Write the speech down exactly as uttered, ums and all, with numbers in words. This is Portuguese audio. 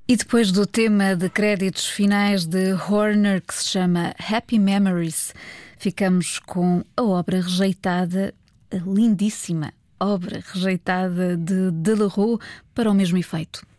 E depois do tema de créditos finais de Horner, que se chama Happy Memories, ficamos com a obra rejeitada, a lindíssima obra rejeitada de Delerue para o mesmo efeito.